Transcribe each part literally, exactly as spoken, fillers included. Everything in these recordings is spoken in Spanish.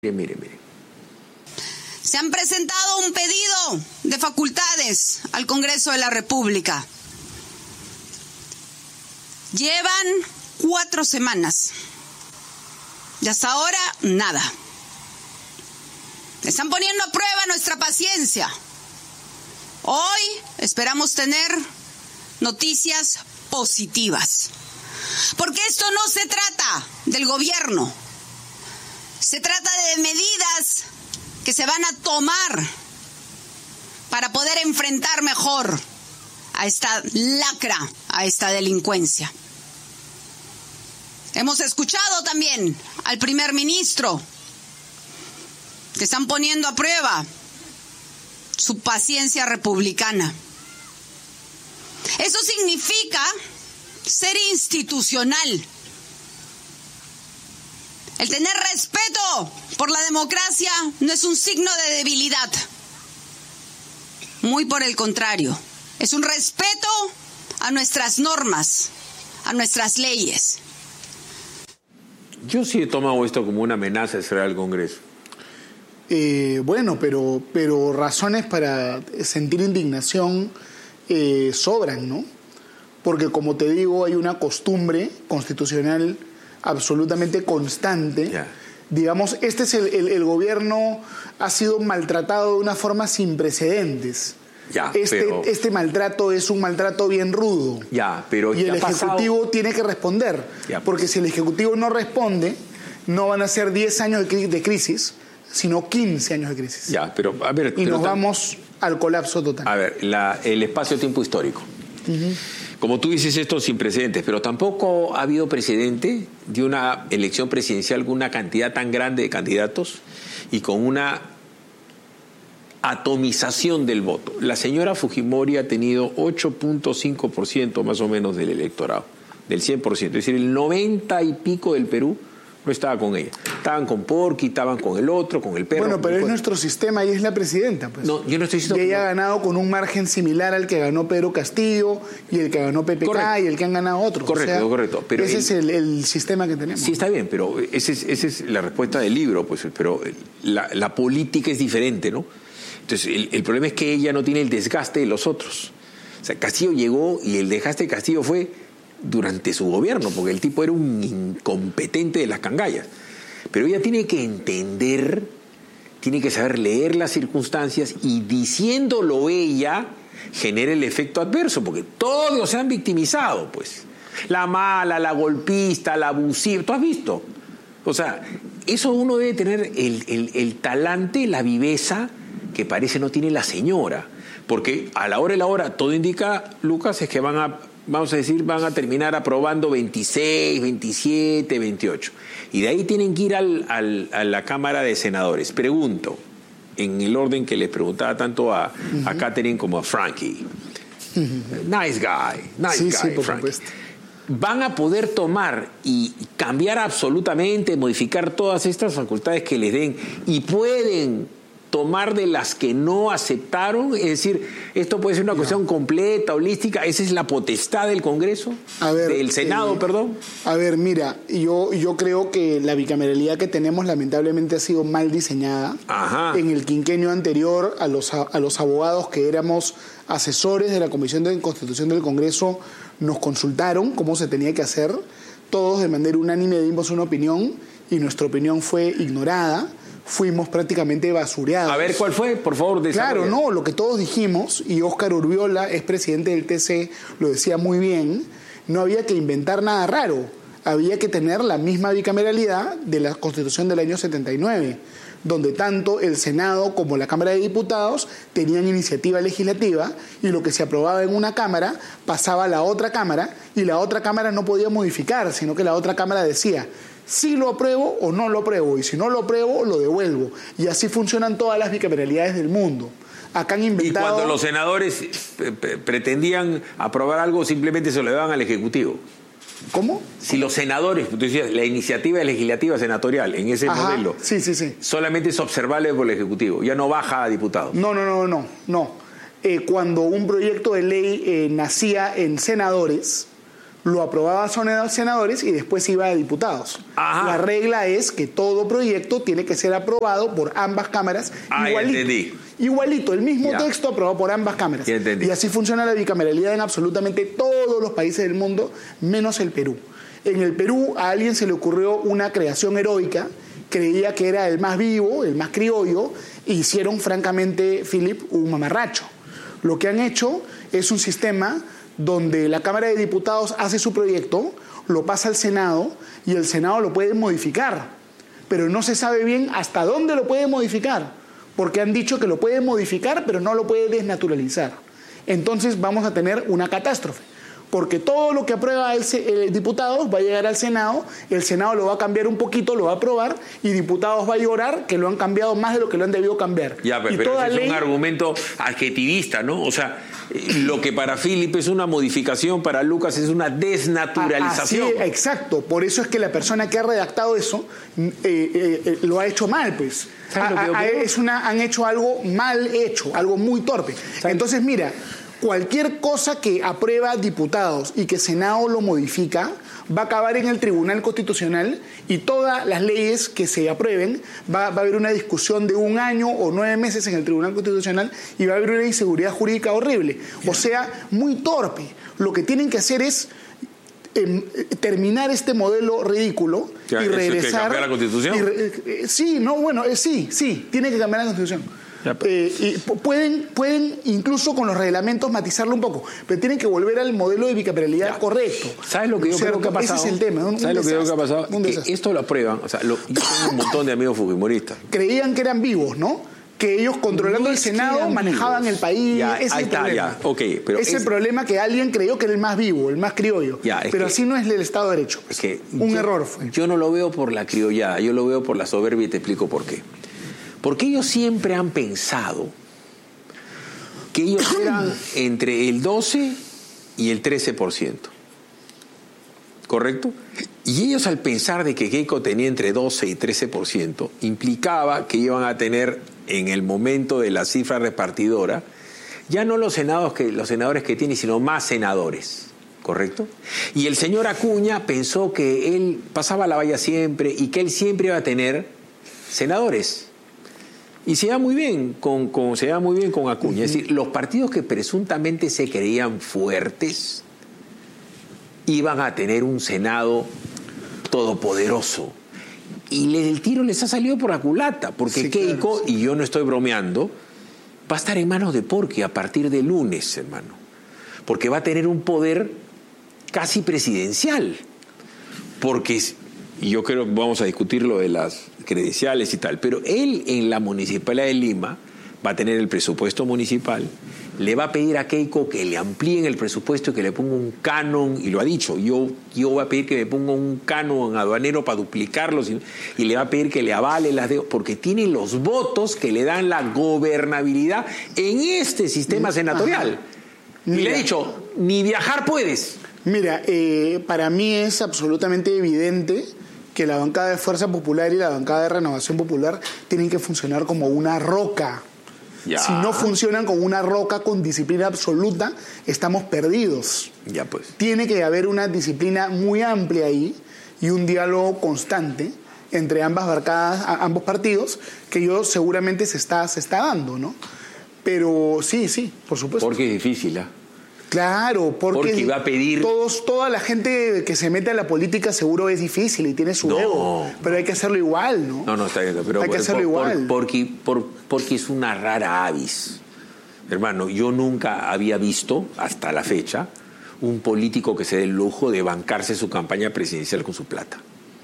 Mire, mire, mire. Se han presentado un pedido de facultades al Congreso de la República. Llevan cuatro semanas y hasta ahora nada. Están poniendo a prueba nuestra paciencia. Hoy esperamos tener noticias positivas, porque esto no se trata del gobierno, se trata de medidas que se van a tomar para poder enfrentar mejor a esta lacra, a esta delincuencia. Hemos escuchado también al primer ministro que están poniendo a prueba su paciencia republicana. Eso significa ser institucional. El tener respeto por la democracia no es un signo de debilidad. Muy por el contrario, es un respeto a nuestras normas, a nuestras leyes. Yo sí he tomado esto como una amenaza de cerrar el Congreso. Eh, bueno, pero, pero razones para sentir indignación eh, sobran, ¿no? Porque, como te digo, hay una costumbre constitucional absolutamente constante. Yeah. Digamos, este es el, el, el gobierno ha sido maltratado de una forma sin precedentes. Ya, este, pero... este maltrato es un maltrato bien rudo. Ya, pero y el Ejecutivo pasado... tiene que responder. Ya, porque pues. si el Ejecutivo no responde, no van a ser diez años de, de crisis, sino quince años de crisis. Ya, pero a ver... Y pero nos tan... vamos al colapso total. A ver, la, el espacio-tiempo histórico. Uh-huh. Como tú dices, esto sin precedentes, pero tampoco ha habido precedente de una elección presidencial con una cantidad tan grande de candidatos y con una atomización del voto. La señora Fujimori ha tenido ocho punto cinco por ciento más o menos del electorado, del cien por ciento. Es decir, el noventa y pico del Perú no estaba con ella. Estaban con Porqui, estaban con el otro, con el perro. Bueno, pero es con... nuestro sistema y es la presidenta, pues. No, yo no estoy diciendo... Y ella que no. ha ganado con un margen similar al que ganó Pedro Castillo y el que ganó P P K. Correcto. Y el que han ganado otros. Correcto, o sea, correcto. Pero ese el... es el, el sistema que tenemos. Sí, está bien, pero esa es, ese es la respuesta del libro, pues. Pero la, la política es diferente, ¿no? Entonces, el, el problema es que ella no tiene el desgaste de los otros. O sea, Castillo llegó y el desgaste de Castillo fue durante su gobierno, porque el tipo era un incompetente de las cangallas. Pero ella tiene que entender, tiene que saber leer las circunstancias y diciéndolo ella genera el efecto adverso, porque todos se han victimizado, pues. La mala, la golpista, la abusiva, ¿tú has visto? O sea, eso uno debe tener el, el, el talante, la viveza que parece no tiene la señora, porque a la hora y la hora todo indica, Lucas, es que van a, vamos a decir, van a terminar aprobando veintiséis, veintisiete, veintiocho. Y de ahí tienen que ir al, al, a la Cámara de Senadores. Pregunto, en el orden que les preguntaba tanto a, uh-huh. a Catherine como a Frankie. Uh-huh. Nice guy, nice sí, guy, sí, por Frankie. supuesto. Van a poder tomar y cambiar absolutamente, modificar todas estas facultades que les den y pueden tomar de las que no aceptaron, es decir, esto puede ser una cuestión no. completa, holística, esa es la potestad del Congreso, a ver, del Senado, eh, perdón. A ver, mira, yo, yo creo que la bicameralidad que tenemos lamentablemente ha sido mal diseñada. Ajá. En el quinquenio anterior, a los, a, a los abogados que éramos asesores de la Comisión de Constitución del Congreso, nos consultaron cómo se tenía que hacer, todos de manera unánime dimos una opinión y nuestra opinión fue ignorada. Fuimos prácticamente basureados. A ver, ¿cuál fue? Por favor, desarrolla. Claro, no, lo que todos dijimos, y Óscar Urbiola, es presidente del T C, lo decía muy bien, no había que inventar nada raro, había que tener la misma bicameralidad de la Constitución del año setenta y nueve, donde tanto el Senado como la Cámara de Diputados tenían iniciativa legislativa y lo que se aprobaba en una Cámara pasaba a la otra Cámara y la otra Cámara no podía modificar, sino que la otra Cámara decía: si lo apruebo o no lo apruebo, y si no lo apruebo, lo devuelvo. Y así funcionan todas las bicameralidades del mundo. Acá han inventado... Y cuando los senadores pretendían aprobar algo, simplemente se lo daban al Ejecutivo. ¿Cómo? Si los senadores, tú decías, la iniciativa legislativa senatorial en ese Ajá, modelo, sí, sí, sí. solamente es observable por el Ejecutivo, ya no baja a diputados. No, no, no, no, no. Eh, cuando un proyecto de ley eh, nacía en senadores, lo aprobaba a senadores y después iba a diputados. Ajá. La regla es que todo proyecto tiene que ser aprobado por ambas cámaras ah, igualito. Entendí. Igualito, el mismo ya. texto aprobado por ambas cámaras. Y así funciona la bicameralidad en absolutamente todos los países del mundo, menos el Perú. En el Perú a alguien se le ocurrió una creación heroica, creía que era el más vivo, el más criollo, e hicieron francamente, Philip, un mamarracho. Lo que han hecho es un sistema donde la Cámara de Diputados hace su proyecto, lo pasa al Senado y el Senado lo puede modificar, pero no se sabe bien hasta dónde lo puede modificar, porque han dicho que lo puede modificar, pero no lo puede desnaturalizar. Entonces vamos a tener una catástrofe, porque todo lo que aprueba el, el diputados va a llegar al Senado, el Senado lo va a cambiar un poquito, lo va a aprobar, y diputados va a llorar que lo han cambiado más de lo que lo han debido cambiar. Ya, pero, y pero toda ese ley... es un argumento adjetivista, ¿no? O sea, lo que para Philip es una modificación, para Lucas es una desnaturalización. Así, exacto, por eso es que la persona que ha redactado eso eh, eh, eh, lo ha hecho mal, pues. A, a, es una, han hecho algo mal hecho, algo muy torpe. Entonces, mira, cualquier cosa que aprueba diputados y que Senado lo modifica va a acabar en el Tribunal Constitucional, y todas las leyes que se aprueben va, va a haber una discusión de un año o nueve meses en el Tribunal Constitucional y va a haber una inseguridad jurídica horrible. O sea, muy torpe. Lo que tienen que hacer es eh, terminar este modelo ridículo ya, y regresar. ¿Cambiar la Constitución? Y re, eh, sí, no, bueno, eh, sí, sí, tiene que cambiar la Constitución. Ya, pues. Eh, y pueden, pueden incluso con los reglamentos matizarlo un poco, pero tienen que volver al modelo de bicameralidad ya. correcto. ¿Sabes lo que yo creo que ha pasado? Ese es el tema. Un, ¿Sabes un lo que yo creo que ha pasado? Que esto lo aprueban. O sea, lo, yo tengo un montón de amigos fujimoristas. Creían que eran vivos, ¿no? Que ellos controlando no el Senado manejaban vivos. el país. Ya, ese ahí es el está, problema. ya. Okay, pero es, es el problema que alguien creyó que era el más vivo, el más criollo. Ya, pero que, así no es el Estado de Derecho. Es que un yo, error fue. Yo no lo veo por la criollada, yo lo veo por la soberbia y te explico por qué. Porque ellos siempre han pensado que ellos eran entre el doce y el trece por ciento. ¿Correcto? Y ellos, al pensar de que Keiko tenía entre doce y trece por ciento, implicaba que iban a tener en el momento de la cifra repartidora ya no los senadores que, los senadores que tiene, sino más senadores. ¿Correcto? Y el señor Acuña pensó que él pasaba la valla siempre y que él siempre iba a tener senadores. Y se lleva muy bien con, con, se lleva muy bien con Acuña. Uh-huh. Es decir, los partidos que presuntamente se creían fuertes iban a tener un Senado todopoderoso. Y el tiro les ha salido por la culata, porque sí, Keiko, claro, sí. y yo no estoy bromeando, va a estar en manos de Porqui a partir de lunes, hermano. Porque va a tener un poder casi presidencial. Porque... y yo creo que vamos a discutir lo de las credenciales y tal, pero él en la Municipalidad de Lima va a tener el presupuesto municipal, le va a pedir a Keiko que le amplíen el presupuesto y que le ponga un canon, y lo ha dicho, yo, yo voy a pedir que me ponga un canon aduanero para duplicarlos, y, y le va a pedir que le avale las deudas, porque tiene los votos que le dan la gobernabilidad en este sistema senatorial. Ajá. Y le ha dicho, ni viajar puedes. Mira, eh, para mí es absolutamente evidente que la bancada de Fuerza Popular y la bancada de Renovación Popular tienen que funcionar como una roca. Ya. Si no funcionan como una roca con disciplina absoluta, estamos perdidos. Ya pues. Tiene que haber una disciplina muy amplia ahí y un diálogo constante entre ambas bancadas, ambos partidos, que yo seguramente se está, se está dando, ¿no? Pero sí, sí, por supuesto. Porque es difícil, ¿ah? ¿eh? Claro, porque, porque va a pedir... todos, toda la gente que se mete a la política seguro es difícil y tiene su no. ego, pero hay que hacerlo igual, ¿no? No, no, está bien, pero hay que hacerlo por, igual. Por, porque, por, porque es una rara avis. Hermano, yo nunca había visto, hasta la fecha, un político que se dé el lujo de bancarse su campaña presidencial con su plata.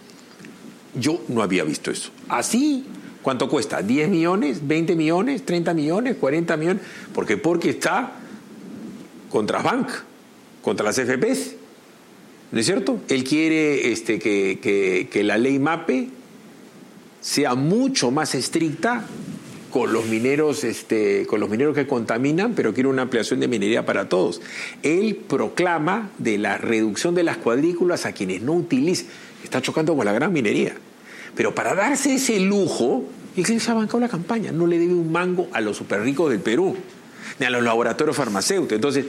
Yo no había visto eso. Así, ¿cuánto cuesta? ¿diez millones? ¿veinte millones? ¿treinta millones? ¿cuarenta millones? Porque porque está... contra Bank, contra las F Pes, ¿no es cierto? Él quiere este, que, que, que la ley MAPE sea mucho más estricta con los mineros, este, con los mineros que contaminan, pero quiere una ampliación de minería para todos. Él proclama de la reducción de las cuadrículas a quienes no utilizan. Está chocando con la gran minería. Pero para darse ese lujo, él se ha bancado la campaña. No le debe un mango a los superricos del Perú, ni a los laboratorios farmacéuticos. Entonces,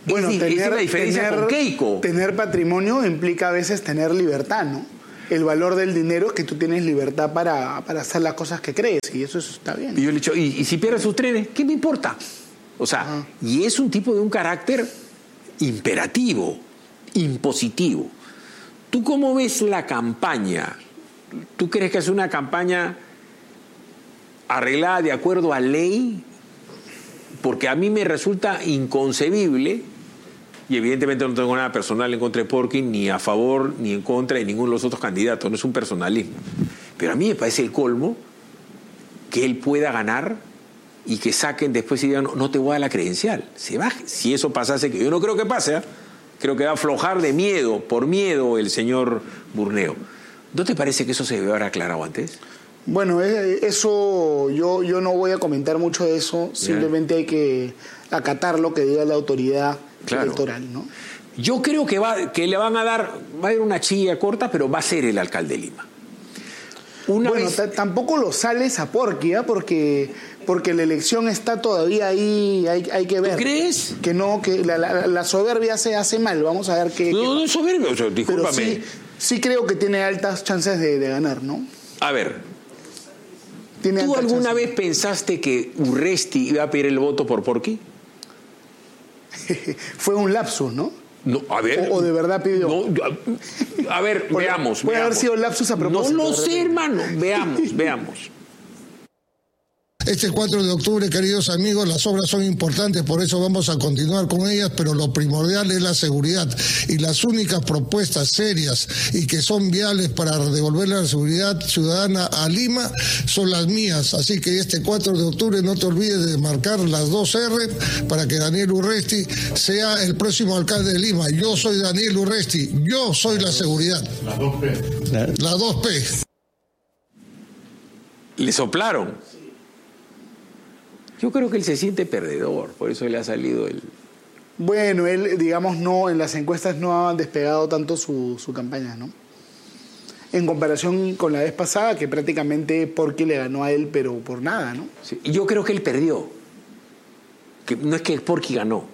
Bueno, es, tener, esa es la diferencia tener, con Keiko. Tener patrimonio implica a veces tener libertad, ¿no? El valor del dinero es que tú tienes libertad para, para hacer las cosas que crees, y eso, eso está bien. Y yo le he dicho, ¿y, y si pierdes sus trenes? ¿Qué me importa? O sea, ajá. Y es un tipo de un carácter imperativo, impositivo. ¿Tú cómo ves la campaña? ¿Tú crees que es una campaña arreglada de acuerdo a ley? Porque a mí me resulta inconcebible, y evidentemente no tengo nada personal en contra de Porkin, ni a favor ni en contra de ninguno de los otros candidatos, no es un personalismo. Pero a mí me parece el colmo que él pueda ganar y que saquen después y digan, no, no te voy a dar la credencial. Se baje. Si eso pasase, que yo no creo que pase, ¿eh? Creo que va a aflojar de miedo, por miedo, el señor Burneo. ¿No te parece que eso se debe haber aclarado antes? Bueno, eso yo, yo no voy a comentar mucho de eso, simplemente hay que acatar lo que diga la autoridad claro. electoral, ¿no? Yo creo que, va, que le van a dar, va a haber una chilla corta, pero va a ser el alcalde de Lima. Una bueno, vez... tampoco lo sales a Porky, ¿eh? porque, porque la elección está todavía ahí, hay, hay que ver. ¿Tú crees? Que no, que la, la, la soberbia se hace mal, vamos a ver qué... No, qué... no es soberbia, o sea, discúlpame. Pero sí, sí creo que tiene altas chances de, de ganar, ¿no? A ver... ¿Tú alguna vez pensaste que Urresti iba a pedir el voto por Porky? Fue un lapsus, ¿no? No, a ver. O, o de verdad pidió. No, a ver, Puede, veamos. Puede veamos. haber sido lapsus a propósito. No lo sé, hermano. Veamos, veamos. Este cuatro de octubre, queridos amigos, las obras son importantes, por eso vamos a continuar con ellas, pero lo primordial es la seguridad. Y las únicas propuestas serias y que son viables para devolver la seguridad ciudadana a Lima son las mías. Así que este cuatro de octubre no te olvides de marcar las dos erre para que Daniel Urresti sea el próximo alcalde de Lima. Yo soy Daniel Urresti, yo soy la seguridad. Las dos P. Las dos P. Le soplaron. Yo creo que él se siente perdedor, por eso le ha salido el... Bueno, él, digamos, no, en las encuestas no ha despegado tanto su, su campaña, ¿no? En comparación con la vez pasada, que prácticamente Porky le ganó a él, pero por nada, ¿no? Sí, y yo creo que él perdió. Que no es que Porky ganó.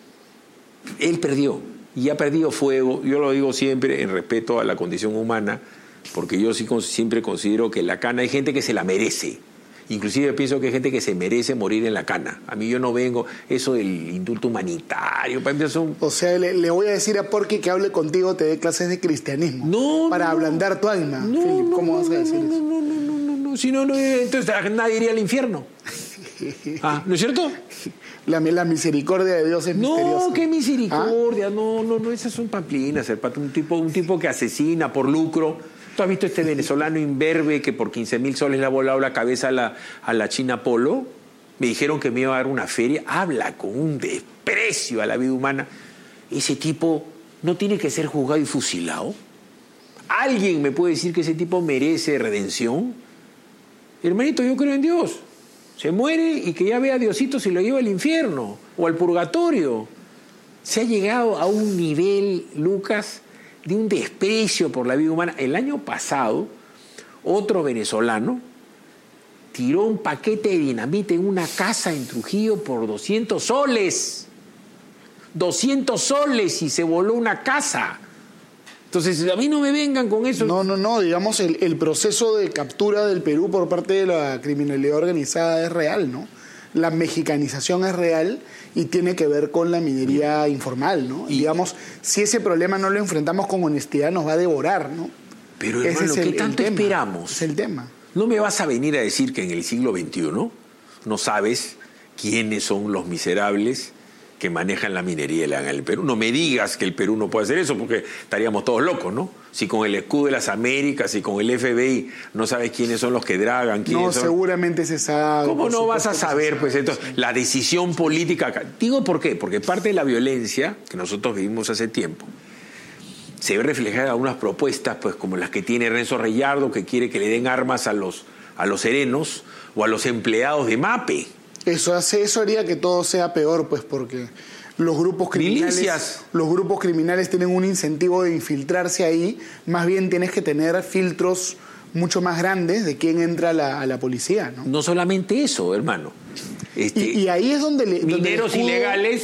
Él perdió. Y ha perdido fuego. Yo lo digo siempre en respeto a la condición humana, porque yo sí siempre considero que la cana hay gente que se la merece. Inclusive pienso que hay gente que se merece morir en la cana. A mí yo no vengo, eso del indulto humanitario. Para mí son... O sea, le, le voy a decir a Porky que hable contigo, te dé clases de cristianismo. No, Para no, ablandar tu alma. No, Philip, ¿cómo no, vas a decir no, eso? No, no, no, no, no, no. Si no, no, entonces nadie iría al infierno. Ah, ¿no es cierto? La, la misericordia de Dios es no, misteriosa. No, qué misericordia. ¿Ah? No, no, no, esas son pamplinas. Un tipo, un tipo que asesina por lucro. ¿Tú has visto este venezolano imberbe que por quince mil soles le ha volado la cabeza a la, a la China Polo? Me dijeron que me iba a dar una feria. Habla con un desprecio a la vida humana. Ese tipo no tiene que ser juzgado y fusilado. ¿Alguien me puede decir que ese tipo merece redención? Hermanito, yo creo en Dios. Se muere y que ya vea a Diosito si lo lleva al infierno o al purgatorio. Se ha llegado a un nivel, Lucas, de un desprecio por la vida humana. El año pasado, otro venezolano tiró un paquete de dinamita en una casa en Trujillo por doscientos soles. doscientos soles y se voló una casa. Entonces, a mí no me vengan con eso. No, no, no. Digamos, el, el proceso de captura del Perú por parte de la criminalidad organizada es real, ¿no? La mexicanización es real y tiene que ver con la minería informal, ¿no? Y digamos, si ese problema no lo enfrentamos con honestidad, nos va a devorar, ¿no? Pero, hermano, ese es el, ¿qué tanto el esperamos? Es el tema. No me vas a venir a decir que en el siglo veintiuno no sabes quiénes son los miserables que manejan la minería ilegal en el Perú. No me digas que el Perú no puede hacer eso, porque estaríamos todos locos, ¿no? Si con el escudo de las Américas y con el F B I no sabes quiénes son los que dragan, quiénes no, son... seguramente se sabe. ¿Cómo no vas a saber, pues, entonces, la decisión política acá? Digo, ¿por qué? Porque parte de la violencia que nosotros vivimos hace tiempo se ve reflejada en algunas propuestas, pues, como las que tiene Renzo Reyardo, que quiere que le den armas a los, a los serenos o a los empleados de MAPE. Eso hace, eso haría que todo sea peor, pues, porque los grupos criminales, milicias. los grupos criminales tienen un incentivo de infiltrarse ahí. Más bien tienes que tener filtros mucho más grandes de quién entra a la, a la policía, ¿no? No solamente eso, hermano. Este, y, y ahí es donde le, mineros donde el escudo... ilegales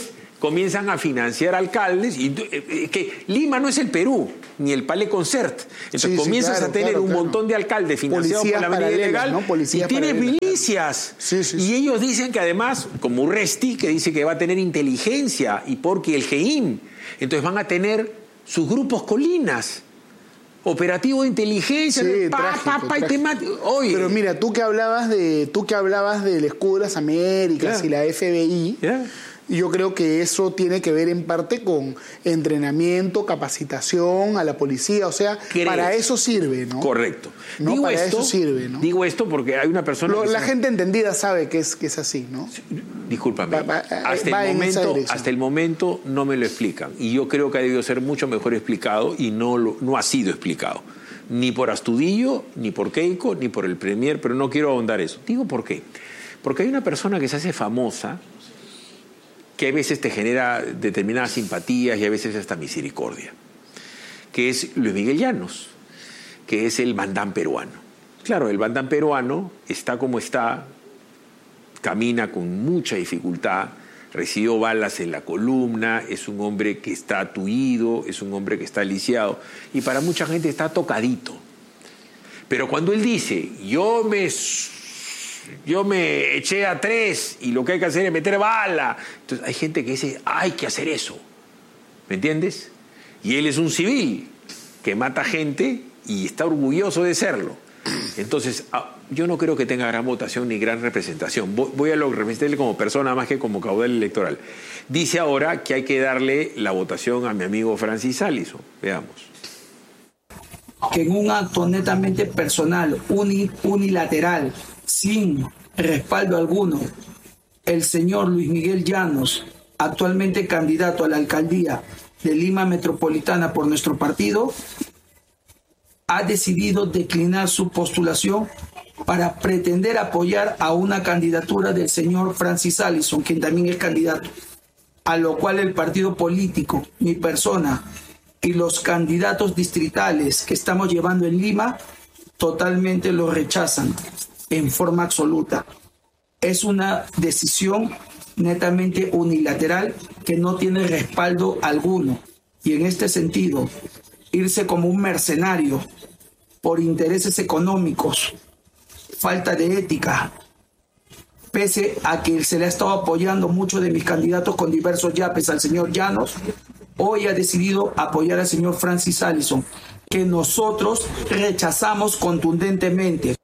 comienzan a financiar alcaldes. Y eh, que Lima no es el Perú, ni el Palais Concert. Entonces Sí, sí, comienzas claro, a tener claro, un claro. montón de alcaldes financiados Policías por la manera paralelas, ilegal, ¿no? Policías y tienes paralelas. milicias. Sí, sí, y sí. ellos dicen que además, como Urresti, que dice que va a tener inteligencia, y porque el G I M, entonces van a tener sus grupos colinas. Operativo de inteligencia, Sí, pa, trágico, pa, pa, y te trágico. mata. Oye, Pero mira, tú que hablabas de, tú que hablabas del escudo de las Américas Ya. y la F B I, Ya. yo creo que eso tiene que ver en parte con entrenamiento, capacitación a la policía, o sea, ¿Crees? para eso sirve, ¿no? Correcto. No, digo para esto, eso sirve, ¿no? Digo esto porque hay una persona. Lo- que la se- gente entendida sabe que es, que es así, ¿no? Discúlpame. Va- va- hasta, va el en esa momento, dirección. hasta el momento no me lo explican. Y yo creo que ha debido ser mucho mejor explicado y no, lo, no ha sido explicado. Ni por Astudillo, ni por Keiko, ni por el Premier, pero no quiero ahondar eso. Digo por qué. Porque hay una persona que se hace famosa que a veces te genera determinadas simpatías y a veces hasta misericordia, que es Luis Miguel Llanos, que es el bandán peruano. Claro, el bandán peruano está como está, camina con mucha dificultad, recibió balas en la columna, es un hombre que está atuido, es un hombre que está lisiado y para mucha gente está tocadito. Pero cuando él dice, yo me, yo me eché a tres y lo que hay que hacer es meter bala, entonces hay gente que dice, hay que hacer eso, ¿me entiendes? Y él es un civil que mata gente y está orgulloso de serlo. Entonces, yo no creo que tenga gran votación ni gran representación. Voy a lo representarle como persona más que como caudal electoral. Dice ahora que hay que darle la votación a mi amigo Francis Allison. Veamos. Que en un acto netamente personal, uni, unilateral, sin respaldo alguno, el señor Luis Miguel Llanos, actualmente candidato a la alcaldía de Lima Metropolitana por nuestro partido, ha decidido declinar su postulación para pretender apoyar a una candidatura del señor Francis Allison, quien también es candidato, a lo cual el partido político, mi persona y los candidatos distritales que estamos llevando en Lima totalmente lo rechazan en forma absoluta. Es una decisión netamente unilateral que no tiene respaldo alguno, y en este sentido irse como un mercenario por intereses económicos, falta de ética, pese a que se le ha estado apoyando muchos de mis candidatos con diversos yapes al señor Llanos, hoy ha decidido apoyar al señor Francis Allison, que nosotros rechazamos contundentemente.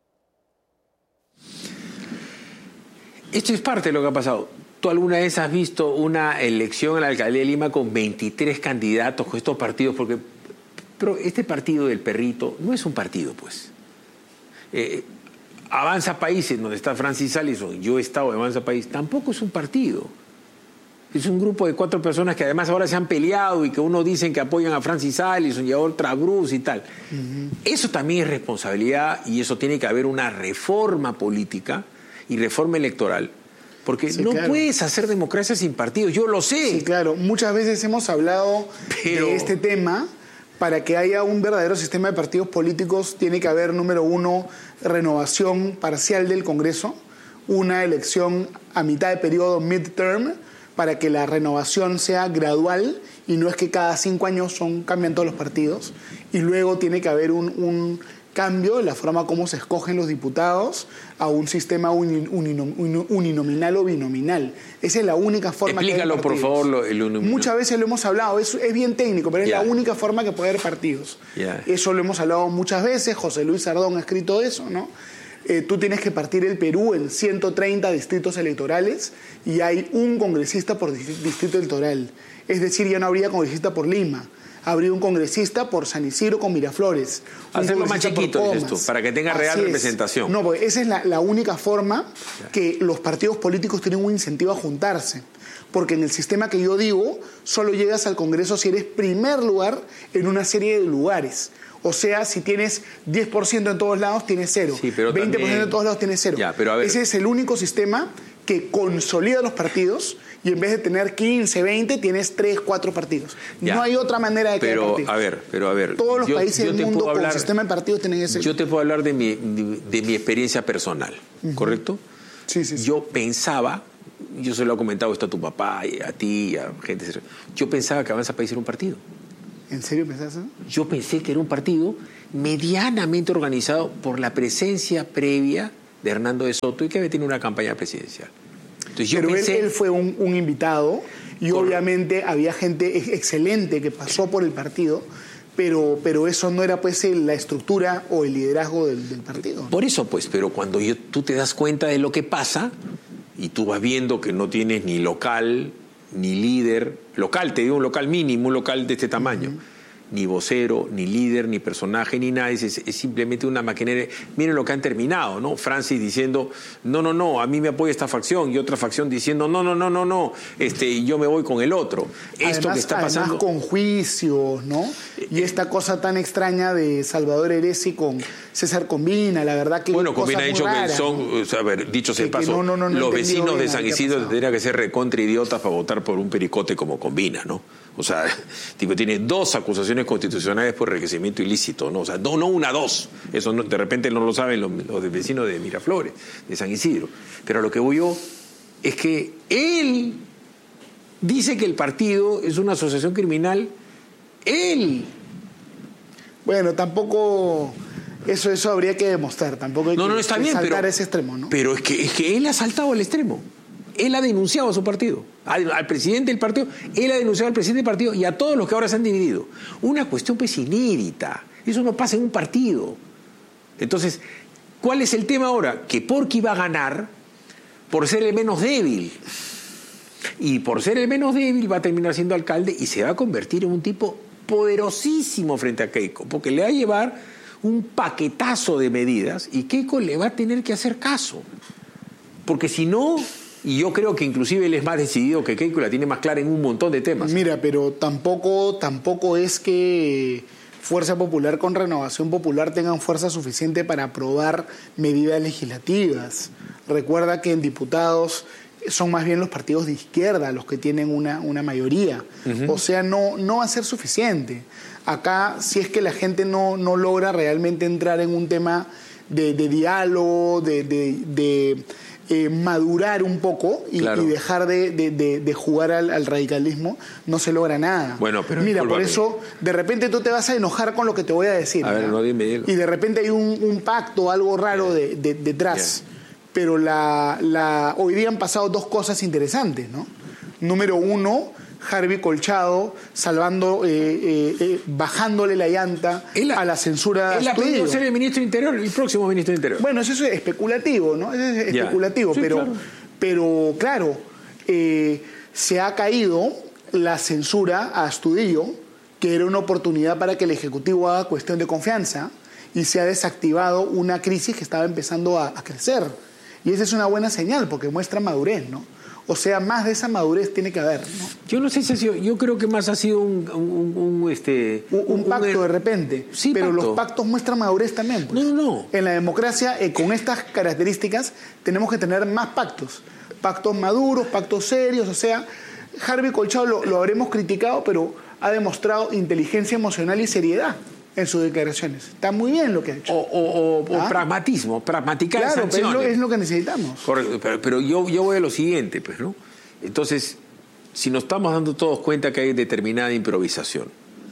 Esto es parte de lo que ha pasado. ¿Tú alguna vez has visto una elección a la alcaldía de Lima con veintitrés candidatos, con estos partidos? Porque pero este partido del perrito no es un partido, pues. Eh, Avanza Países, donde está Francis Allison, yo he estado en Avanza País, tampoco es un partido. Es un grupo de cuatro personas que además ahora se han peleado y que uno dicen que apoyan a Francis Allison y a otra Bruce y tal. Uh-huh. Eso también es responsabilidad y eso tiene que haber una reforma política y reforma electoral. Porque sí, no claro. puedes hacer democracia sin partidos, yo lo sé. Sí, claro. Muchas veces hemos hablado Pero... de este tema. Para que haya un verdadero sistema de partidos políticos tiene que haber, número uno, renovación parcial del Congreso, una elección a mitad de periodo midterm, para que la renovación sea gradual y no es que cada cinco años son, cambian todos los partidos. Y luego tiene que haber un, un cambio en la forma como se escogen los diputados a un sistema uni, uni, uninominal o binominal. Esa es la única forma Explícalo, que hay por favor, lo, el uninominal. Muchas veces lo hemos hablado, es, es bien técnico, pero es yeah. la única forma que puede haber partidos. Yeah. Eso lo hemos hablado muchas veces, José Luis Sardón ha escrito eso, ¿no? Eh, tú tienes que partir el Perú en ciento treinta distritos electorales y hay un congresista por distrito electoral. Es decir, ya no habría congresista por Lima. Habría un congresista por San Isidro con Miraflores. Hacerlo más chiquito, dices tú, para que tenga Así real es. representación. No, porque esa es la, la única forma que los partidos políticos tienen un incentivo a juntarse. Porque en el sistema que yo digo, solo llegas al Congreso si eres primer lugar en una serie de lugares. O sea, si tienes diez por ciento en todos lados, tienes cero. Sí, pero veinte por ciento también... en todos lados, tienes cero. Ya, pero a ver... Ese es el único sistema que consolida los partidos y en vez de tener quince, veinte, tienes tres, cuatro partidos. Ya, no hay otra manera de que pero, haya partidos. A ver, pero a ver... Todos los yo, países yo del mundo hablar, con sistema de partidos tienen ese... Yo te puedo hablar de mi, de, de mi experiencia personal, uh-huh. ¿correcto? Sí, sí, sí. Yo pensaba, yo se lo he comentado esto a tu papá, y a ti, y a gente. Yo pensaba que Avanza País era un partido. ¿En serio pensás eso? Yo pensé que era un partido medianamente organizado por la presencia previa de Hernando de Soto y que había tenido una campaña presidencial. Entonces, yo Pero pensé, él, él fue un, un invitado y Correcto. obviamente había gente excelente que pasó por el partido, pero, pero eso no era pues la estructura o el liderazgo del, del partido. Por eso, pues, pero cuando yo, tú te das cuenta de lo que pasa y tú vas viendo que no tienes ni local, ni líder, local, te digo un local mínimo, un local de este tamaño, uh-huh. ni vocero, ni líder, ni personaje, ni nada, es, es simplemente una maquinaria. Miren lo que han terminado, ¿no? Francis diciendo, no, no, no, a mí me apoya esta facción, y otra facción diciendo, no, no, no, no, no, este, yo me voy con el otro. Esto además, que está pasando... Además con juicios, ¿no? Y esta cosa tan extraña de Salvador Heresi con César Combina, la verdad que... Bueno, Combina ha dicho rara, que son, ¿no? o sea, a ver, dicho sea de paso, no, no, no, no los vecinos de San Isidro tendrían que ser recontra idiotas para votar por un pericote como Combina, ¿no? O sea, tipo, tiene dos acusaciones constitucionales por enriquecimiento ilícito, ¿no? O sea, no, no una, dos. Eso no, de repente no lo saben los, los vecinos de Miraflores, de San Isidro. Pero a lo que voy yo es que él dice que el partido es una asociación criminal. Él. Bueno, tampoco... Eso, eso habría que demostrar. Tampoco hay no, que, no, está que bien, saltar pero, a ese extremo, ¿no? Pero es que, es que él ha saltado al extremo. Él ha denunciado a su partido, al, al presidente del partido, él ha denunciado al presidente del partido y a todos los que ahora se han dividido. Una cuestión pues inédita. Eso no pasa en un partido. Entonces, ¿cuál es el tema ahora? Que Porky va a ganar por ser el menos débil. Y por ser el menos débil va a terminar siendo alcalde y se va a convertir en un tipo poderosísimo frente a Keiko, porque le va a llevar un paquetazo de medidas y Keiko le va a tener que hacer caso. Porque si no... Y yo creo que inclusive él es más decidido que Keiko y la tiene más clara en un montón de temas. Mira, pero tampoco, tampoco es que Fuerza Popular con Renovación Popular tengan fuerza suficiente para aprobar medidas legislativas. Recuerda que en diputados son más bien los partidos de izquierda los que tienen una, una mayoría. Uh-huh. O sea, no, no va a ser suficiente. Acá, si es que la gente no, no logra realmente entrar en un tema de, de diálogo, de... de, de Eh, madurar un poco y, claro. y dejar de, de, de, de jugar al, al radicalismo, no se logra nada. Bueno, pero mira, por eso de repente tú te vas a enojar con lo que te voy a decir. A ver, no, dime, dime. Y de repente hay un, un pacto, algo raro de, de, detrás. Bien. Pero la, la, hoy día han pasado dos cosas interesantes, ¿no? Número uno, Harvey Colchado salvando, eh, eh, eh, bajándole la llanta él, a la censura. Él ha pedido ser el ministro de Interior, el próximo ministro de Interior. Bueno, eso es especulativo, ¿no? Eso es ya. especulativo, Sí, pero, claro. pero claro, eh, se ha caído la censura a Astudillo, que era una oportunidad para que el Ejecutivo haga cuestión de confianza, y se ha desactivado una crisis que estaba empezando a, a crecer. Y esa es una buena señal, porque muestra madurez, ¿no? O sea, más de esa madurez tiene que haber, ¿no? Yo no sé si ha sido, yo creo que más ha sido un, un, un, este, un, un pacto un, de repente. Sí, pero pacto. los pactos muestran madurez también. Pues. No, no, no. En la democracia, eh, con estas características, tenemos que tener más pactos. Pactos maduros, pactos serios. O sea, Harvey Colchado lo, lo habremos criticado, pero ha demostrado inteligencia emocional y seriedad en sus declaraciones. Está muy bien lo que ha hecho. O, o, o, ¿Ah? o pragmatismo, pragmaticar claro, sanciones. Claro, es, es lo que necesitamos. Correcto, pero, pero yo, yo voy a lo siguiente, pues, ¿no? Entonces, si nos estamos dando todos cuenta que hay determinada improvisación,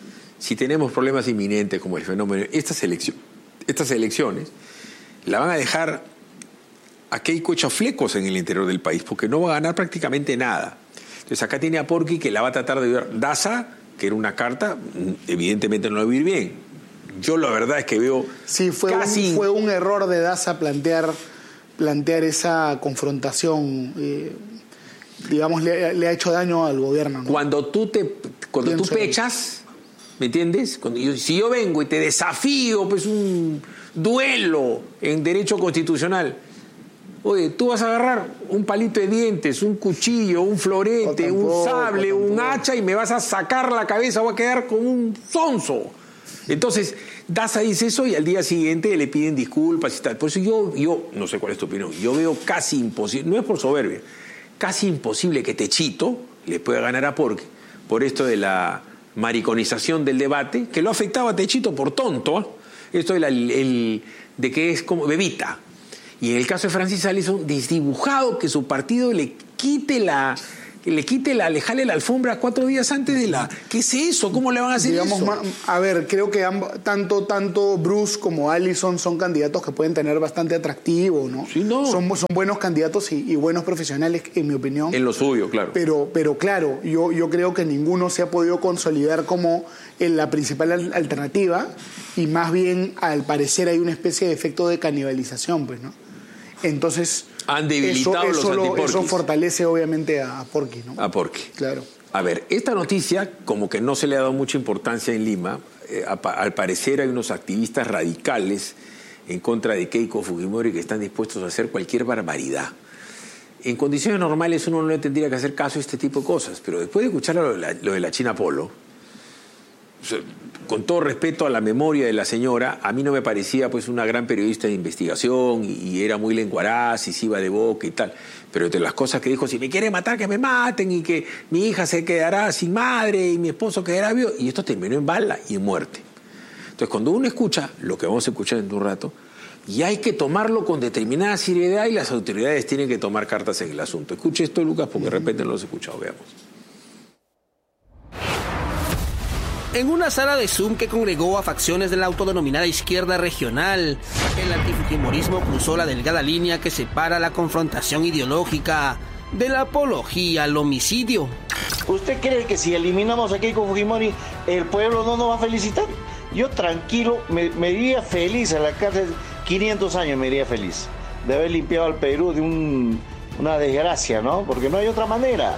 si tenemos problemas inminentes como el fenómeno, estas, elección, estas elecciones la van a dejar a Keiko hecha flecos en el interior del país, porque no va a ganar prácticamente nada. Entonces acá tiene a Porky que la va a tratar de ver. Daza, que era una carta, evidentemente no la va a ir bien. Yo la verdad es que veo sí, fue casi... Un, fue un error de Daza plantear, plantear esa confrontación... Eh, digamos, le, le ha hecho daño al gobierno, ¿no? Cuando tú te cuando Pienso tú pechas, ¿me entiendes? Cuando yo, si yo vengo y te desafío, pues un duelo en derecho constitucional, oye, tú vas a agarrar un palito de dientes, un cuchillo, un florete, tampoco, un sable, un hacha y me vas a sacar la cabeza, voy a quedar como un sonso. Entonces, Daza dice eso y al día siguiente le piden disculpas y tal. Por eso yo, yo no sé cuál es tu opinión, yo veo casi imposible, no es por soberbia, casi imposible que Techito le pueda ganar a Porky por esto de la mariconización del debate, que lo afectaba a Techito por tonto, ¿eh? Esto de, la, el, de que es como bebita. Y en el caso de Francis Allison, desdibujado que su partido le quite la... que le quite la, le jale la alfombra cuatro días antes de la... ¿Qué es eso? ¿Cómo le van a hacer Digamos, eso? ma- a ver, creo que ambos, tanto, tanto Bruce como Allison son candidatos que pueden tener bastante atractivo, ¿no? Sí, no. Son, son buenos candidatos y, y buenos profesionales, en mi opinión. En lo suyo, claro. Pero, pero claro, yo, yo creo que ninguno se ha podido consolidar como en la principal al- alternativa y más bien, al parecer, hay una especie de efecto de canibalización, pues, ¿no? Entonces... Han debilitado eso, los eso, lo- antiporquis. eso fortalece obviamente a, a Porky, ¿no? A Porky. Claro. A ver, esta noticia como que no se le ha dado mucha importancia en Lima. Eh, a, al parecer hay unos activistas radicales en contra de Keiko Fujimori que están dispuestos a hacer cualquier barbaridad. En condiciones normales uno no le tendría que hacer caso a este tipo de cosas, pero después de escuchar lo de la, lo de la China Polo, o sea, con todo respeto a la memoria de la señora, a mí no me parecía pues una gran periodista de investigación y, y era muy lenguaraz y se iba de boca y tal. Pero entre las cosas que dijo, si me quieren matar, que me maten y que mi hija se quedará sin madre y mi esposo quedará vivo. Y esto terminó en bala y en muerte. Entonces, cuando uno escucha lo que vamos a escuchar en un rato, y hay que tomarlo con determinada seriedad y las autoridades tienen que tomar cartas en el asunto. Escuche esto, Lucas, porque de repente no lo has escuchado. Veamos. En una sala de Zoom que congregó a facciones de la autodenominada izquierda regional, el antifujimorismo cruzó la delgada línea que separa la confrontación ideológica de la apología al homicidio. ¿Usted cree que si eliminamos a Keiko Fujimori, el pueblo no nos va a felicitar? Yo tranquilo, me, me iría feliz a la cárcel, quinientos años me iría feliz, de haber limpiado al Perú de un, una desgracia, ¿no? Porque no hay otra manera.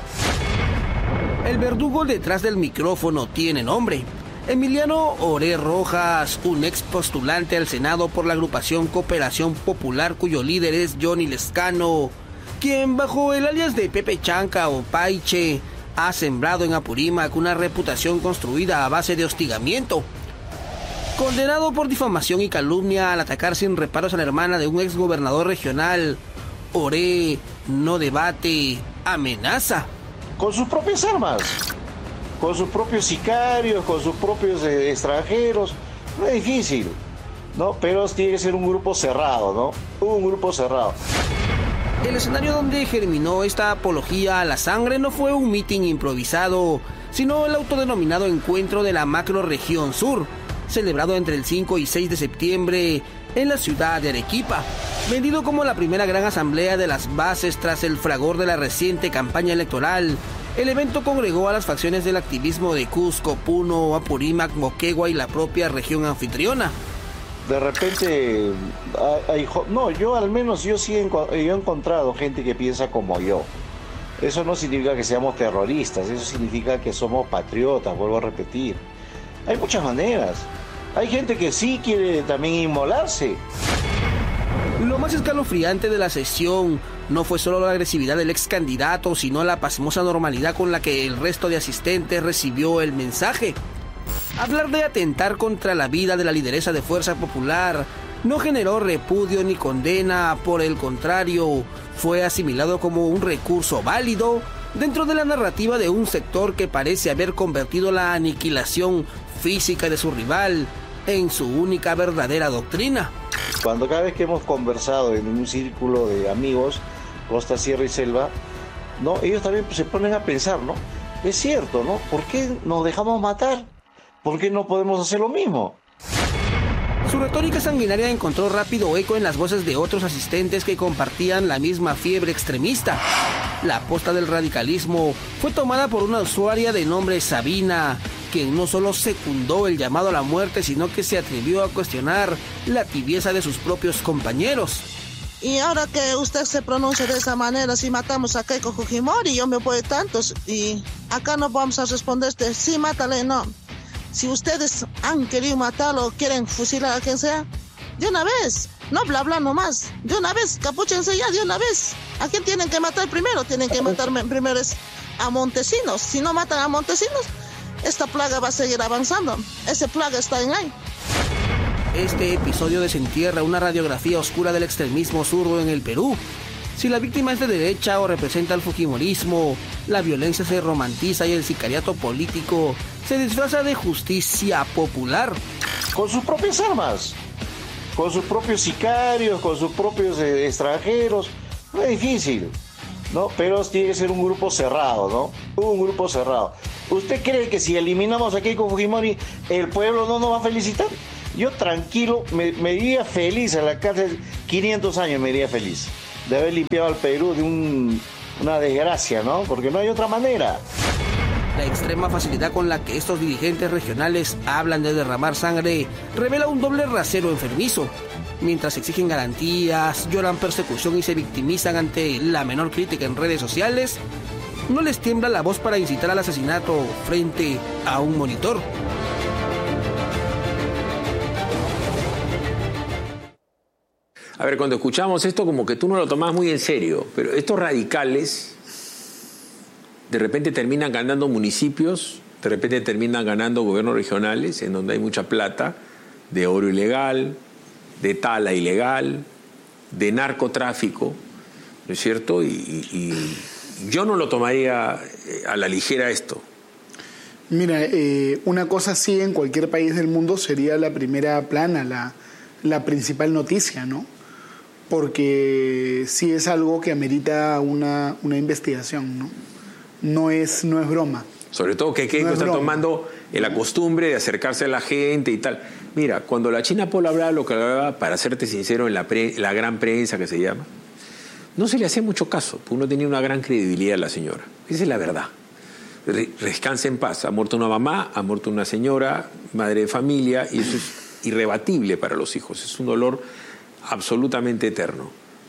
El verdugo detrás del micrófono tiene nombre. Emiliano Oré Rojas, un ex postulante al Senado por la agrupación Cooperación Popular, cuyo líder es Johnny Lescano, quien bajo el alias de Pepe Chanca o Paiche ha sembrado en Apurímac una reputación construida a base de hostigamiento. Condenado por difamación y calumnia al atacar sin reparos a la hermana de un ex gobernador regional, Oré no debate, amenaza. Con sus propias armas, con sus propios sicarios, con sus propios eh, extranjeros. No es difícil, ¿no? Pero tiene que ser un grupo cerrado, ¿no? Un grupo cerrado. El escenario donde germinó esta apología a la sangre no fue un mitin improvisado, sino el autodenominado Encuentro de la Macrorregión Sur, celebrado entre el cinco y seis de septiembre en la ciudad de Arequipa, vendido como la primera gran asamblea de las bases tras el fragor de la reciente campaña electoral. El evento congregó a las facciones del activismo de Cusco, Puno, Apurímac, Moquegua y la propia región anfitriona. De repente, hay, no, yo al menos yo sí he, yo he encontrado gente que piensa como yo. Eso no significa que seamos terroristas, eso significa que somos patriotas, vuelvo a repetir. Hay muchas maneras. Hay gente que sí quiere también inmolarse. Lo más escalofriante de la sesión no fue solo la agresividad del ex candidato, sino la pasmosa normalidad con la que el resto de asistentes recibió el mensaje. Hablar de atentar contra la vida de la lideresa de Fuerza Popular no generó repudio ni condena, por el contrario, fue asimilado como un recurso válido dentro de la narrativa de un sector que parece haber convertido la aniquilación física de su rival en su única verdadera doctrina. Cuando cada vez que hemos conversado en un círculo de amigos, Costa, Sierra y Selva, ¿no? Ellos también se ponen a pensar, ¿no? Es cierto, ¿no? ¿Por qué nos dejamos matar? ¿Por qué no podemos hacer lo mismo? Su retórica sanguinaria encontró rápido eco en las voces de otros asistentes que compartían la misma fiebre extremista. La aposta del radicalismo fue tomada por una usuaria de nombre Sabina, quien no solo secundó el llamado a la muerte, sino que se atrevió a cuestionar la tibieza de sus propios compañeros. Y ahora que usted se pronuncia de esa manera, si matamos a Keiko Fujimori, yo me voy tantos, y acá no vamos a responderte, sí, mátale, no. Si ustedes han querido matarlo o quieren fusilar a quien sea, de una vez, no bla bla nomás, de una vez, capúchense ya de una vez. ¿A quién tienen que matar primero? Tienen que matar primero es a Montesinos. Si no matan a Montesinos, esta plaga va a seguir avanzando. Esa plaga está en ahí. Este episodio desentierra una radiografía oscura del extremismo zurdo en el Perú. Si la víctima es de derecha o representa el fujimorismo, la violencia se romantiza y el sicariato político se disfraza de justicia popular. Con sus propias armas. con sus propios sicarios, con sus propios eh, extranjeros. No es difícil, ¿no? Pero tiene que ser un grupo cerrado, ¿no? Un grupo cerrado. ¿Usted cree que si eliminamos a Keiko Fujimori, el pueblo no nos va a felicitar? Yo tranquilo, me, me iría feliz a la cárcel, quinientos años me iría feliz, de haber limpiado al Perú de un, una desgracia, ¿no? Porque no hay otra manera. La extrema facilidad con la que estos dirigentes regionales hablan de derramar sangre revela un doble rasero enfermizo. Mientras exigen garantías, lloran persecución y se victimizan ante la menor crítica en redes sociales, no les tiembla la voz para incitar al asesinato frente a un monitor. A ver, cuando escuchamos esto como que tú no lo tomás muy en serio, pero estos radicales de repente terminan ganando municipios, de repente terminan ganando gobiernos regionales en donde hay mucha plata, de oro ilegal, de tala ilegal, de narcotráfico, ¿no es cierto? Y, y, y yo no lo tomaría a la ligera esto. Mira, eh, una cosa así en cualquier país del mundo sería la primera plana, la, la principal noticia, ¿no? Porque sí es algo que amerita una, una investigación, ¿no? No es, no es broma. Sobre todo que Keiko no está broma. tomando la costumbre de acercarse a la gente y tal. Mira, cuando la China Paul hablaba lo que hablaba, para serte sincero, en la, pre, la gran prensa que se llama, no se le hacía mucho caso, porque uno tenía una gran credibilidad a la señora. Esa es la verdad. Descanse en paz. Ha muerto una mamá, ha muerto una señora, madre de familia, y eso es irrebatible para los hijos. Es un dolor absolutamente eterno.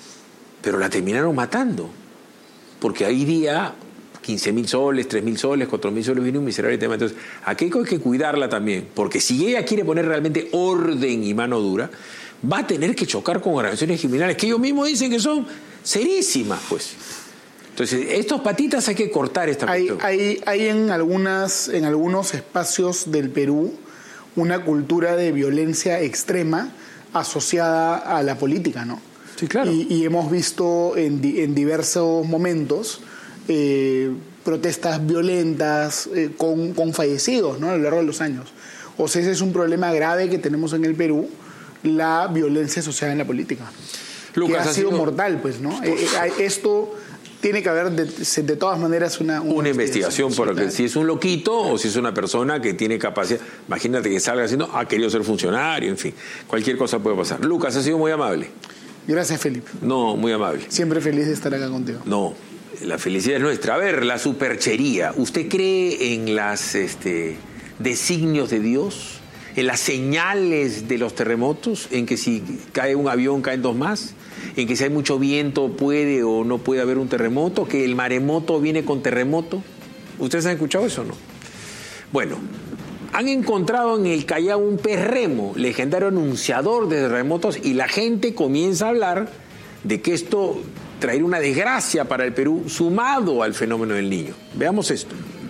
Pero la terminaron matando, porque hoy día quince mil soles, tres mil soles, cuatro mil soles, viene un miserable tema. Entonces, a Keiko hay que cuidarla también, porque si ella quiere poner realmente orden y mano dura, va a tener que chocar con organizaciones criminales que ellos mismos dicen que son serísimas, pues. Entonces, estos patitas hay que cortar esta hay, cuestión. Hay, hay en, algunas, en algunos espacios del Perú una cultura de violencia extrema asociada a la política, ¿no? Sí, claro. Y, y hemos visto en, en diversos momentos eh, protestas violentas eh, con, con fallecidos, ¿no? A lo largo de los años. O sea, ese es un problema grave que tenemos en el Perú, la violencia asociada en la política. Lucas, que ha sido, sido mortal, pues, ¿no? Eh, eh, esto tiene que haber de, de todas maneras una... Una, una investigación, investigación porque claro. Si es un loquito o si es una persona que tiene capacidad... Imagínate que salga diciendo, ha querido ser funcionario, en fin. Cualquier cosa puede pasar. Lucas, ha sido muy amable. Gracias, Felipe. No, muy amable. Siempre feliz de estar acá contigo. No, la felicidad es nuestra. A ver, la superchería. ¿Usted cree en las este, designios de Dios? ¿En las señales de los terremotos? ¿En que si cae un avión caen dos más? ¿En que si hay mucho viento puede o no puede haber un terremoto? ¿Que el maremoto viene con terremoto? ¿Ustedes han escuchado eso o no? Bueno, han encontrado en el Callao un pez remo, legendario anunciador de terremotos, y la gente comienza a hablar de que esto traerá una desgracia para el Perú sumado al fenómeno del Niño. Veamos esto.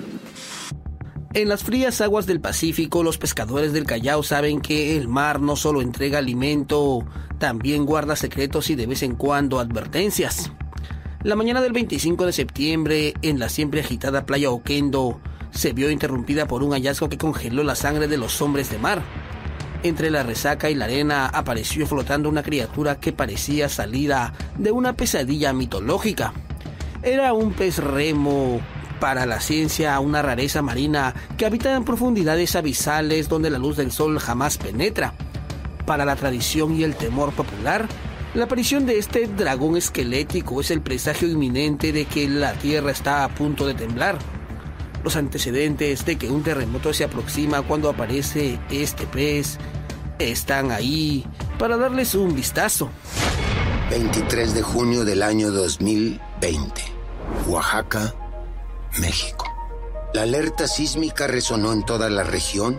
En las frías aguas del Pacífico, los pescadores del Callao saben que el mar no solo entrega alimento, también guarda secretos y de vez en cuando advertencias. La mañana del veinticinco de septiembre, en la siempre agitada playa Oquendo, se vio interrumpida por un hallazgo que congeló la sangre de los hombres de mar. Entre la resaca y la arena apareció flotando una criatura que parecía salida de una pesadilla mitológica. Era un pez remo, para la ciencia una rareza marina que habita en profundidades abisales donde la luz del sol jamás penetra. Para la tradición y el temor popular, la aparición de este dragón esquelético es el presagio inminente de que la Tierra está a punto de temblar. Los antecedentes de que un terremoto se aproxima cuando aparece este pez están ahí para darles un vistazo. veintitrés de junio del año dos mil veinte, Oaxaca, México. La alerta sísmica resonó en toda la región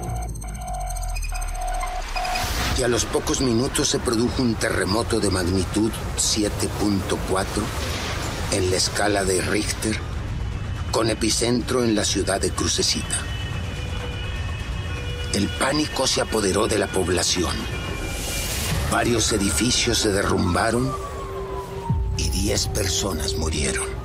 y a los pocos minutos se produjo un terremoto de magnitud siete punto cuatro en la escala de Richter, con epicentro en la ciudad de Crucecita. El pánico se apoderó de la población. Varios edificios se derrumbaron y diez personas murieron.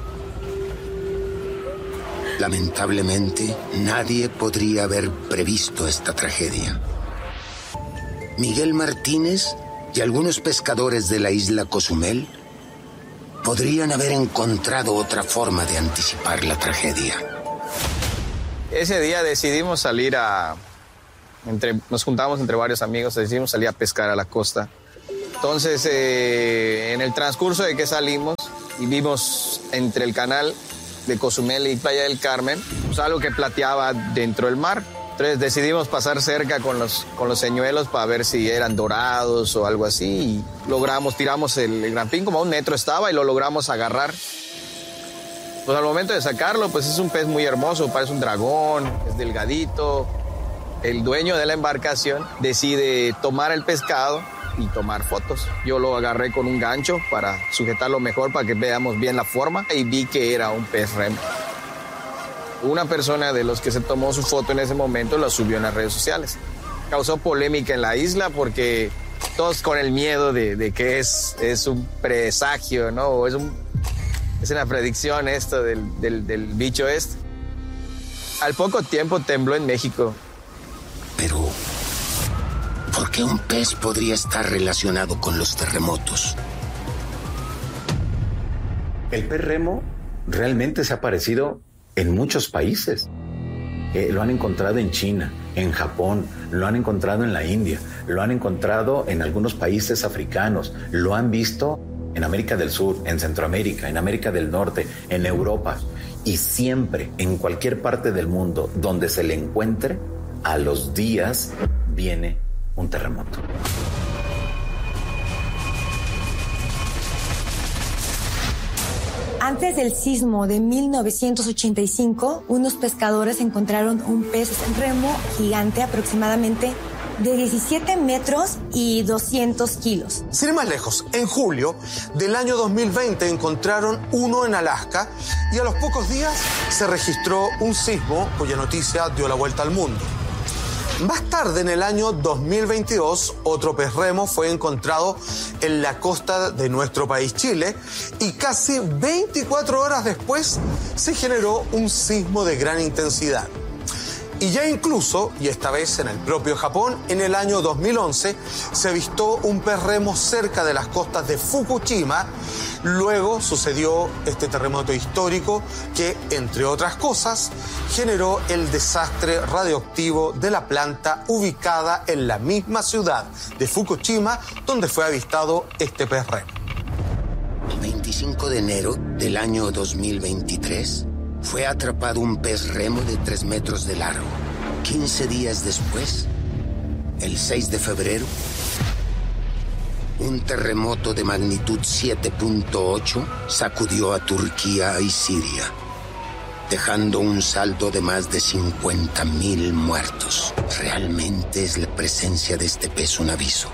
Lamentablemente, nadie podría haber previsto esta tragedia. Miguel Martínez Y algunos pescadores de la isla Cozumel podrían haber encontrado otra forma de anticipar la tragedia. Ese día decidimos salir a... Entre, nos juntamos entre varios amigos, decidimos salir a pescar a la costa. Entonces, eh, en el transcurso de que salimos y vimos entre el canal de Cozumel y Playa del Carmen, pues algo que plateaba dentro del mar. Entonces decidimos pasar cerca con los, con los señuelos para ver si eran dorados o algo así. Y logramos, tiramos el, el grampín, como a un metro estaba, y lo logramos agarrar. Pues al momento de sacarlo, pues es un pez muy hermoso, parece un dragón, es delgadito. El dueño de la embarcación decide tomar el pescado y tomar fotos. Yo lo agarré con un gancho para sujetarlo mejor, para que veamos bien la forma, y vi que era un pez remo. Una persona de los que se tomó su foto en ese momento la subió en las redes sociales. Causó polémica en la isla porque todos con el miedo de, de que es, es un presagio, ¿no? O es, un, es una predicción esto del, del, del bicho este. Al poco tiempo tembló en México. Pero, ¿por qué un pez podría estar relacionado con los terremotos? El pez remo realmente se ha aparecido en muchos países. Eh, lo han encontrado en China, en Japón, lo han encontrado en la India, lo han encontrado en algunos países africanos, lo han visto en América del Sur, en Centroamérica, en América del Norte, en Europa. Y siempre, en cualquier parte del mundo donde se le encuentre, a los días viene un terremoto. Antes del sismo de mil novecientos ochenta y cinco, unos pescadores encontraron un pez remo gigante aproximadamente de diecisiete metros y doscientos kilos. Sin ir más lejos, en julio del año dos mil veinte encontraron uno en Alaska y a los pocos días se registró un sismo cuya noticia dio la vuelta al mundo. Más tarde, en el año dos mil veintidós, otro pez remo fue encontrado en la costa de nuestro país, Chile, y casi veinticuatro horas después se generó un sismo de gran intensidad. Y ya incluso, y esta vez en el propio Japón, en el año dos mil once se avistó un pez remo cerca de las costas de Fukushima. Luego sucedió este terremoto histórico que, entre otras cosas, generó el desastre radioactivo de la planta ubicada en la misma ciudad de Fukushima, donde fue avistado este pez remo. El veinticinco de enero del año dos mil veintitrés fue atrapado un pez remo de tres metros de largo. quince días después, el seis de febrero, un terremoto de magnitud siete punto ocho sacudió a Turquía y Siria, dejando un saldo de más de cincuenta mil muertos. Realmente es la presencia de este pez un aviso.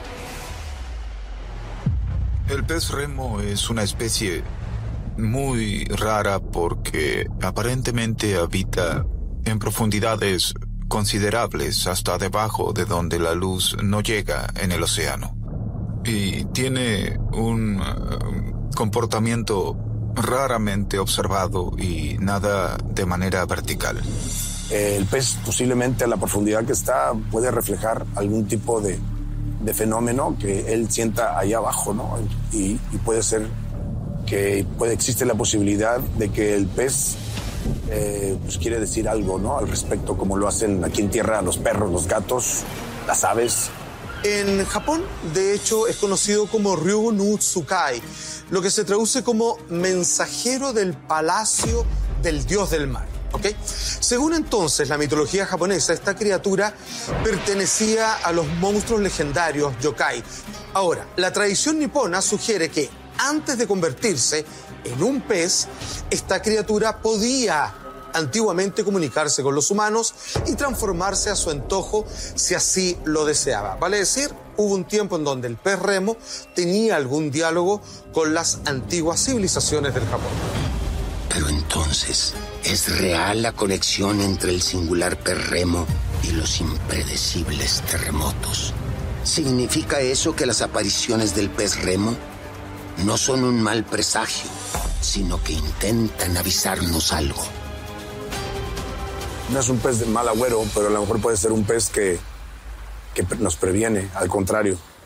El pez remo es una especie muy rara porque aparentemente habita en profundidades considerables hasta debajo de donde la luz no llega en el océano. Y tiene un uh, comportamiento raramente observado y nada de manera vertical. El pez posiblemente a la profundidad que está puede reflejar algún tipo de, de fenómeno que él sienta ahí abajo, ¿no? Y, y puede ser que puede, existe la posibilidad de que el pez eh, pues quiere decir algo, ¿no? Al respecto, como lo hacen aquí en tierra los perros, los gatos, las aves. En Japón, de hecho, es conocido como Ryu no Tsukai, lo que se traduce como mensajero del palacio del dios del mar. ¿Okay? Según entonces la mitología japonesa, esta criatura pertenecía a los monstruos legendarios yokai. Ahora, la tradición nipona sugiere que antes de convertirse en un pez, esta criatura podía antiguamente comunicarse con los humanos y transformarse a su antojo si así lo deseaba. Vale decir, hubo un tiempo en donde el pez remo tenía algún diálogo con las antiguas civilizaciones del Japón. Pero entonces, ¿es real la conexión entre el singular pez remo y los impredecibles terremotos? ¿Significa eso que las apariciones del pez remo no son un mal presagio, sino que intentan avisarnos algo? No es un pez de mal agüero, pero a lo mejor puede ser un pez que, que nos previene, al contrario.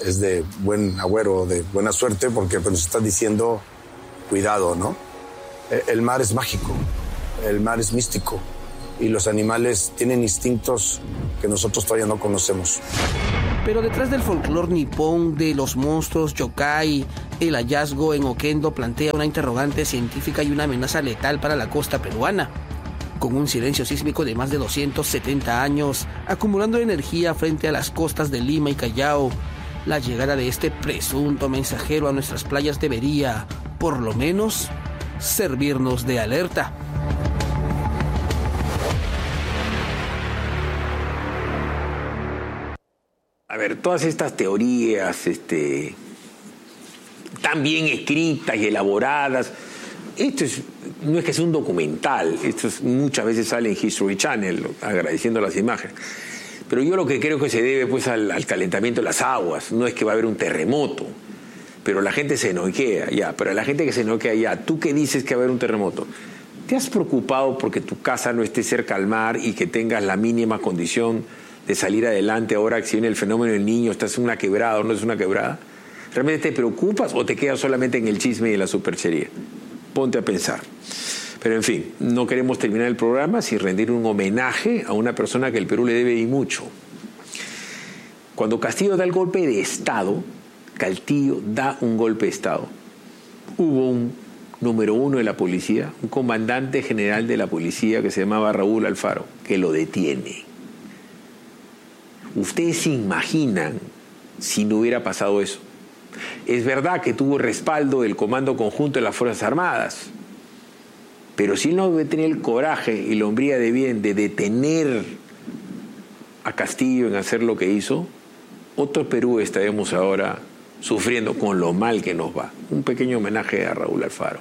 es de buen agüero, de buena suerte, porque nos está diciendo, cuidado, ¿no? El mar es mágico, el mar es místico y los animales tienen instintos que nosotros todavía no conocemos. Pero detrás del folclore nipón de los monstruos yokai, el hallazgo en Oquendo plantea una interrogante científica y una amenaza letal para la costa peruana. Con un silencio sísmico de más de doscientos setenta años, acumulando energía frente a las costas de Lima y Callao, la llegada de este presunto mensajero a nuestras playas debería, por lo menos, servirnos de alerta. A ver, todas estas teorías este, tan bien escritas y elaboradas, esto es, no es que sea un documental, esto es, muchas veces sale en History Channel, agradeciendo las imágenes. Pero yo lo que creo que se debe pues al, al calentamiento de las aguas, no es que va a haber un terremoto, pero la gente se noquea, ya, pero la gente que se noquea, ya, ¿tú qué dices que va a haber un terremoto? ¿Te has preocupado porque tu casa no esté cerca al mar y que tengas la mínima condición de salir adelante ahora que si viene el fenómeno del Niño, estás en una quebrada o no es una quebrada? ¿Realmente te preocupas o te quedas solamente en el chisme y en la superchería? Ponte a pensar. Pero en fin, no queremos terminar el programa sin rendir un homenaje a una persona que el Perú le debe y mucho. Cuando Castillo da el golpe de Estado, Castillo da un golpe de Estado. Hubo un número uno de la policía, un comandante general de la policía que se llamaba Raúl Alfaro, que lo detiene. Ustedes se imaginan si no hubiera pasado eso. Es verdad que tuvo respaldo del Comando Conjunto de las Fuerzas Armadas, pero si él no hubiera tenido el coraje y la hombría de bien de detener a Castillo en hacer lo que hizo, otro Perú estaremos ahora sufriendo con lo mal que nos va. Un pequeño homenaje a Raúl Alfaro.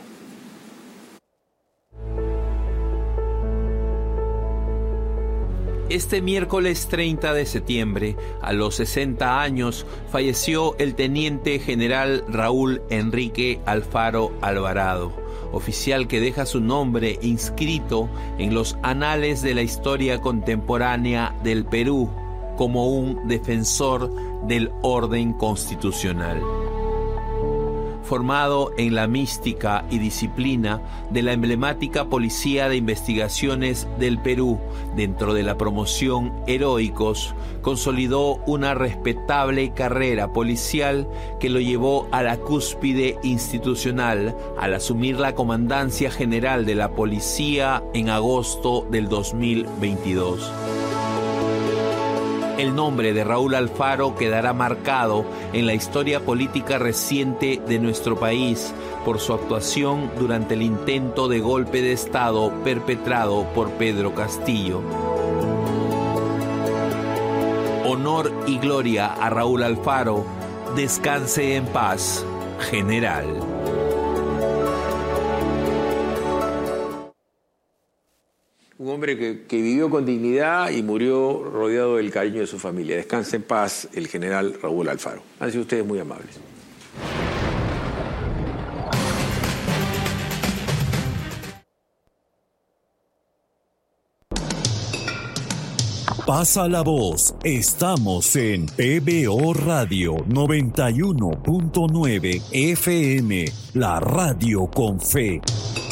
Este miércoles treinta de septiembre, a los sesenta años, falleció el teniente general Raúl Enrique Alfaro Alvarado, oficial que deja su nombre inscrito en los anales de la historia contemporánea del Perú como un defensor del orden constitucional. Formado en la mística y disciplina de la emblemática Policía de Investigaciones del Perú dentro de la promoción Heroicos, consolidó una respetable carrera policial que lo llevó a la cúspide institucional al asumir la comandancia general de la policía en agosto del dos mil veintidós. El nombre de Raúl Alfaro quedará marcado en la historia política reciente de nuestro país por su actuación durante el intento de golpe de Estado perpetrado por Pedro Castillo. Honor y gloria a Raúl Alfaro. Descanse en paz, general. Un hombre que, que vivió con dignidad y murió rodeado del cariño de su familia. Descanse en paz el general Raúl Alfaro. Han sido ustedes muy amables. Pasa la voz. Estamos en P B O Radio noventa y uno punto nueve F M, la radio con fe.